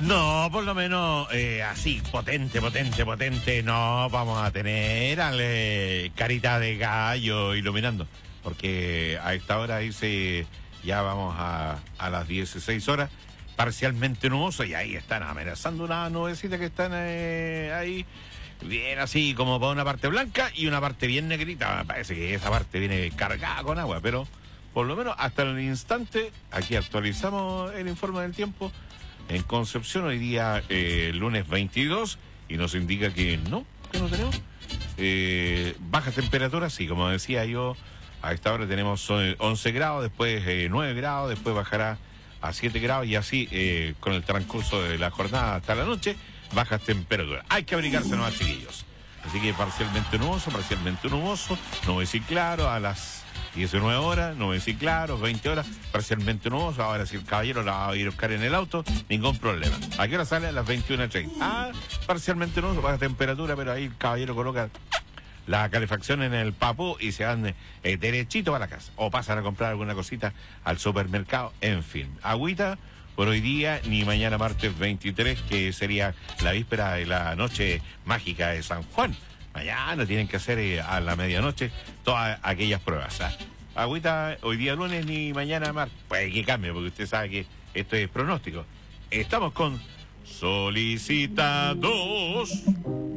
No, por lo menos así, potente, no vamos a tener carita de gallo iluminando, porque a esta hora dice, ya vamos a las 16 horas, parcialmente nuboso, y ahí están amenazando una nubecita que están ahí, bien así como para una parte blanca y una parte bien negrita. Me parece que esa parte viene cargada con agua, pero por lo menos hasta el instante, aquí actualizamos el informe del tiempo. En Concepción hoy día lunes 22 y nos indica que no tenemos bajas temperaturas, sí, como decía yo, a esta hora tenemos 11 grados, después 9 grados, después bajará a 7 grados y así con el transcurso de la jornada hasta la noche, bajas temperaturas. Hay que abrigarse nomás, chiquillos. Así que parcialmente nuboso, nubes y claro a las 19 horas, nubes y claro, 20 horas, parcialmente nuboso. Ahora si el caballero la va a ir a buscar en el auto, ningún problema. ¿A qué hora sale? A las 21:30. Parcialmente nuboso, baja temperatura, pero ahí el caballero coloca la calefacción en el papú y se van derechito a la casa. O pasan a comprar alguna cosita al supermercado, en fin. Agüita por hoy día, ni mañana martes 23, que sería la víspera de la noche mágica de San Juan. Mañana tienen que hacer a la medianoche todas aquellas pruebas. Agüita hoy día lunes ni mañana martes. Puede que cambie, porque usted sabe que esto es pronóstico. Estamos con Solicitados.